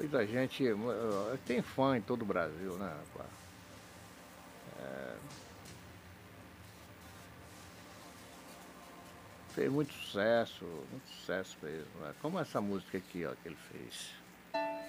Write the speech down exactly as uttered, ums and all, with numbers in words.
Muita gente, eh, tem fã em todo o Brasil, né, rapaz. Eh Fez muito sucesso, muito sucesso mesmo, né, como essa música aqui, ó, que ele fez.